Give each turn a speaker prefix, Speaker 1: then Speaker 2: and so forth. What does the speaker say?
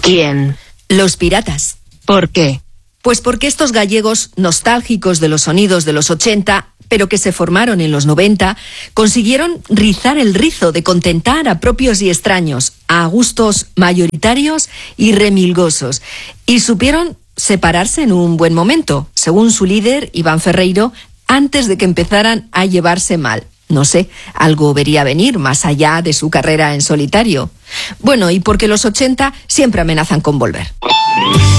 Speaker 1: ¿Quién?
Speaker 2: Los Piratas.
Speaker 1: ¿Por qué?
Speaker 2: Pues porque estos gallegos, nostálgicos de los sonidos de los 80, pero que se formaron en los 90, consiguieron rizar el rizo de contentar a propios y extraños, a gustos mayoritarios y remilgosos, y supieron separarse en un buen momento, según su líder, Iván Ferreiro, antes de que empezaran a llevarse mal. No sé, algo vería venir más allá de su carrera en solitario. Bueno, y porque los 80 siempre amenazan con volver.